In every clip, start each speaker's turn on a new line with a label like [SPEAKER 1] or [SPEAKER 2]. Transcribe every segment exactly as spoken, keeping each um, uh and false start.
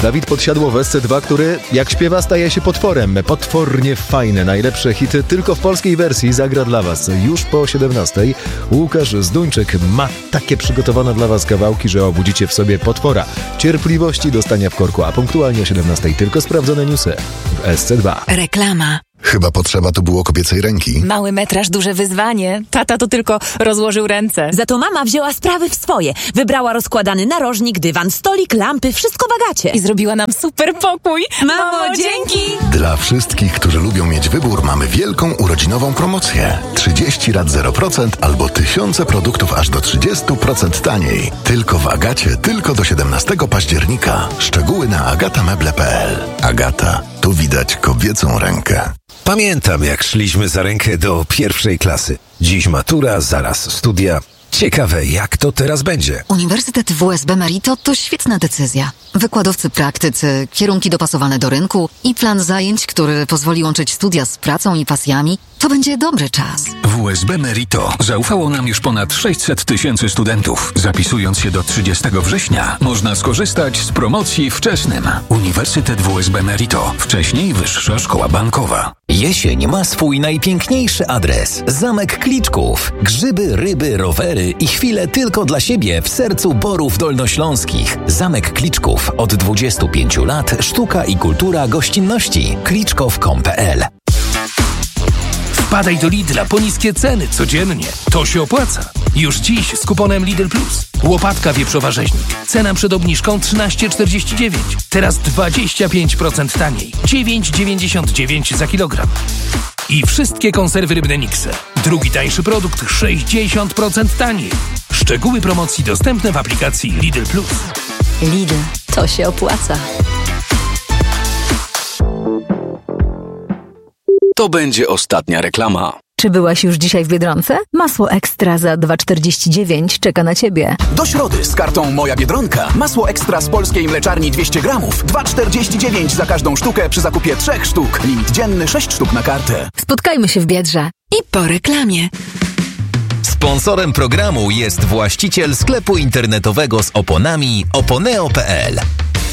[SPEAKER 1] Dawid Podsiadło w S C dwa, który jak śpiewa staje się potworem. Potwornie fajne, najlepsze hity tylko w polskiej wersji zagra dla Was już po siedemnastej. Łukasz Zduńczyk ma takie przygotowane dla Was kawałki, że obudzicie w sobie potwora. Cierpliwości do stania w korku, a punktualnie o siedemnastej tylko sprawdzone newsy w S C dwa.
[SPEAKER 2] Reklama.
[SPEAKER 3] Chyba potrzeba tu było kobiecej ręki.
[SPEAKER 2] Mały metraż, duże wyzwanie. Tata to tylko rozłożył ręce.
[SPEAKER 4] Za to mama wzięła sprawy w swoje. Wybrała rozkładany narożnik, dywan, stolik, lampy, wszystko w Agacie.
[SPEAKER 2] I zrobiła nam super pokój.
[SPEAKER 4] Mamo, Mamo dzięki!
[SPEAKER 3] Dla wszystkich, którzy lubią mieć wybór, mamy wielką urodzinową promocję. trzydzieści rat zero procent albo tysiące produktów aż do trzydzieści procent taniej. Tylko w Agacie, tylko do siedemnastego października. Szczegóły na agatameble kropka p l. Agata, tu widać kobiecą rękę.
[SPEAKER 5] Pamiętam, jak szliśmy za rękę do pierwszej klasy. Dziś matura, zaraz studia. Ciekawe, jak to teraz będzie.
[SPEAKER 6] Uniwersytet W S B Merito to świetna decyzja. Wykładowcy praktycy, kierunki dopasowane do rynku i plan zajęć, który pozwoli łączyć studia z pracą i pasjami, to będzie dobry czas.
[SPEAKER 7] W S B Merito zaufało nam już ponad sześćset tysięcy studentów. Zapisując się do trzydziestego września, można skorzystać z promocji wczesnym. Uniwersytet W S B Merito. Wcześniej Wyższa Szkoła Bankowa.
[SPEAKER 8] Jesień ma swój najpiękniejszy adres. Zamek Kliczków. Grzyby, ryby, rowery i chwile tylko dla siebie w sercu Borów Dolnośląskich. Zamek Kliczków. Od dwudziestu pięciu lat sztuka i kultura gościnności. kliczkow kropka com kropka p l.
[SPEAKER 9] Wpadaj do Lidla po niskie ceny codziennie. To się opłaca. Już dziś z kuponem Lidl Plus. Łopatka wieprzowa rzeźnik. Cena przed obniżką trzynaście czterdzieści dziewięć. Teraz dwadzieścia pięć procent taniej. dziewięć dziewięćdziesiąt dziewięć za kilogram. I wszystkie konserwy rybne Nixe. Drugi tańszy produkt sześćdziesiąt procent taniej. Szczegóły promocji dostępne w aplikacji Lidl Plus.
[SPEAKER 4] Lidl, to się opłaca.
[SPEAKER 10] To będzie ostatnia reklama.
[SPEAKER 11] Czy byłaś już dzisiaj w Biedronce? Masło Ekstra za dwa czterdzieści dziewięć czeka na Ciebie.
[SPEAKER 12] Do środy z kartą Moja Biedronka. Masło Ekstra z polskiej mleczarni dwieście gramów. dwa czterdzieści dziewięć za każdą sztukę przy zakupie trzech sztuk. Limit dzienny sześć sztuk na kartę.
[SPEAKER 11] Spotkajmy się w Biedrze.
[SPEAKER 2] I po reklamie.
[SPEAKER 8] Sponsorem programu jest właściciel sklepu internetowego z oponami oponeo kropka p l.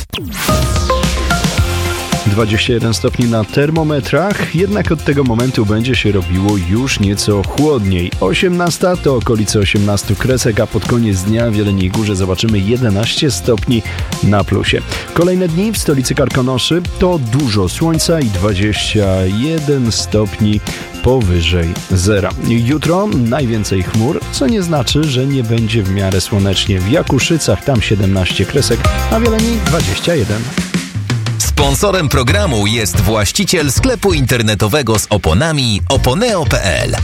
[SPEAKER 1] dwadzieścia jeden stopni na termometrach, jednak od tego momentu będzie się robiło już nieco chłodniej. osiemnasta to okolice osiemnastu kresek, a pod koniec dnia w Jeleniej Górze zobaczymy jedenaście stopni na plusie. Kolejne dni w stolicy Karkonoszy to dużo słońca i dwadzieścia jeden stopni powyżej zera. Jutro najwięcej chmur, co nie znaczy, że nie będzie w miarę słonecznie. W Jakuszycach tam siedemnaście kresek, a w Jeleni dwadzieścia jeden.
[SPEAKER 8] Sponsorem programu jest właściciel sklepu internetowego z oponami oponeo kropka p l.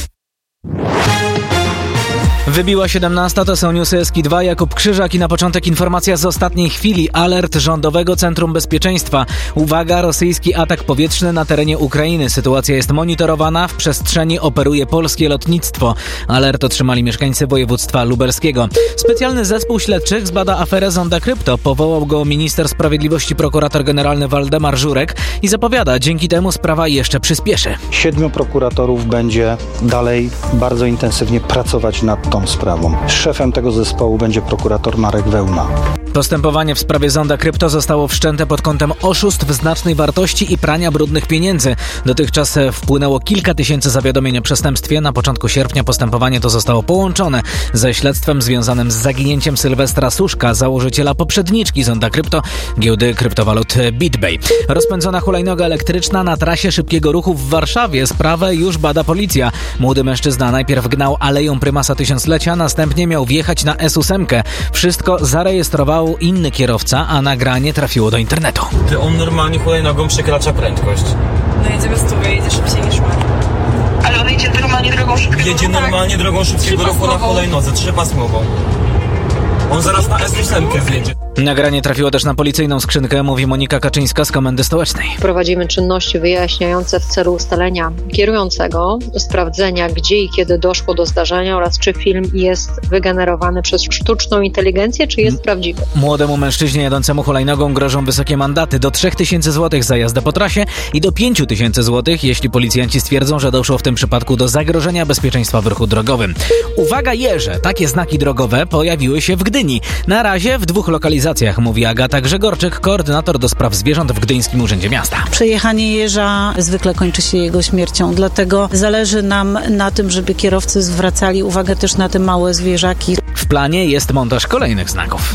[SPEAKER 13] Wybiła siedemnasta, to są newsy Eski dwa, Jakub Krzyżak i na początek informacja z ostatniej chwili. Alert Rządowego Centrum Bezpieczeństwa. Uwaga, rosyjski atak powietrzny na terenie Ukrainy. Sytuacja jest monitorowana, w przestrzeni operuje polskie lotnictwo. Alert otrzymali mieszkańcy województwa lubelskiego. Specjalny zespół śledczych zbada aferę Zonda Krypto. Powołał go minister sprawiedliwości prokurator generalny Waldemar Żurek i zapowiada, dzięki temu sprawa jeszcze przyspieszy.
[SPEAKER 14] Siedmiu prokuratorów będzie dalej bardzo intensywnie pracować nad tą sprawą. Szefem tego zespołu będzie prokurator Marek Wełna.
[SPEAKER 13] Postępowanie w sprawie Zonda Krypto zostało wszczęte pod kątem oszustw znacznej wartości i prania brudnych pieniędzy. Dotychczas wpłynęło kilka tysięcy zawiadomień o przestępstwie. Na początku sierpnia postępowanie to zostało połączone ze śledztwem związanym z zaginięciem Sylwestra Suszka, założyciela poprzedniczki Zonda Krypto, giełdy kryptowalut BitBay. Rozpędzona hulajnoga elektryczna na trasie szybkiego ruchu w Warszawie. Sprawę już bada policja. Młody mężczyzna najpierw gnał aleją Prymasa Tysiąclecia, następnie miał wjechać na S ósem. Wszystko zarejestrował inny kierowca, a nagranie trafiło do internetu.
[SPEAKER 15] Ty on normalnie hulajnogą przekracza prędkość.
[SPEAKER 16] No jedzie bez stówy, jedzie szybciej niż my.
[SPEAKER 17] Ale on jedzie normalnie drogą szybkiego
[SPEAKER 15] Jedzie
[SPEAKER 17] ruchu,
[SPEAKER 15] normalnie
[SPEAKER 17] tak?
[SPEAKER 15] drogą szybkiego ruchu na hulajnodze, trzypasmową. On zaraz na S ósem zjedzie.
[SPEAKER 13] Nagranie trafiło też na policyjną skrzynkę, mówi Monika Kaczyńska z Komendy Stołecznej.
[SPEAKER 18] Prowadzimy czynności wyjaśniające w celu ustalenia kierującego, sprawdzenia gdzie i kiedy doszło do zdarzenia oraz czy film jest wygenerowany przez sztuczną inteligencję, czy jest prawdziwy.
[SPEAKER 13] Młodemu mężczyźnie jadącemu hulajnogą grożą wysokie mandaty do trzech tysięcy złotych za jazdę po trasie i do pięć tysięcy złotych, jeśli policjanci stwierdzą, że doszło w tym przypadku do zagrożenia bezpieczeństwa w ruchu drogowym. Uwaga, jeże! Takie znaki drogowe pojawiły się w Gdyni. Na razie w dwóch lokalizacjach rywalizacjach, mówi Agata Grzegorczyk, koordynator do spraw zwierząt w Gdyńskim Urzędzie Miasta.
[SPEAKER 19] Przejechanie jeża zwykle kończy się jego śmiercią, dlatego zależy nam na tym, żeby kierowcy zwracali uwagę też na te małe zwierzaki.
[SPEAKER 13] W planie jest montaż kolejnych znaków.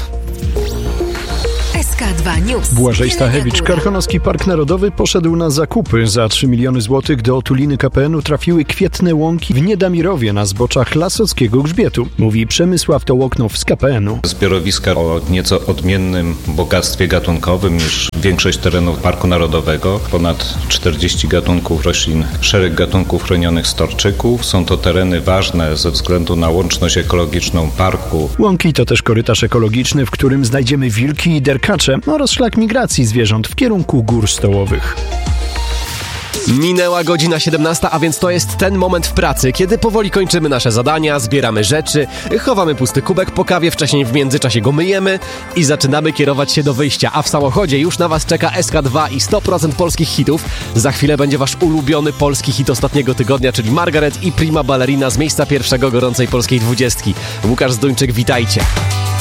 [SPEAKER 11] S K dwa News.
[SPEAKER 1] Błażej Stachewicz. Karkonoski Park Narodowy poszedł na zakupy. Za trzy miliony złotych do Otuliny K P N u trafiły kwietne łąki w Niedamirowie na zboczach Lasockiego Grzbietu. Mówi Przemysław Tołoknow z K P N u.
[SPEAKER 20] Zbiorowiska o nieco odmiennym bogactwie gatunkowym niż większość terenów Parku Narodowego. Ponad czterdzieści gatunków roślin, szereg gatunków chronionych storczyków. Są to tereny ważne ze względu na łączność ekologiczną parku.
[SPEAKER 1] Łąki to też korytarz ekologiczny, w którym znajdziemy wilki i derkacze oraz szlak migracji zwierząt w kierunku gór stołowych.
[SPEAKER 21] Minęła godzina siedemnasta, a więc to jest ten moment w pracy, kiedy powoli kończymy nasze zadania, zbieramy rzeczy, chowamy pusty kubek po kawie, wcześniej w międzyczasie go myjemy i zaczynamy kierować się do wyjścia. A w samochodzie już na Was czeka S K dwa i sto procent polskich hitów. Za chwilę będzie Wasz ulubiony polski hit ostatniego tygodnia, czyli Margaret i Prima Ballerina z miejsca pierwszego gorącej polskiej dwudziestki. Łukasz Zduńczyk, witajcie.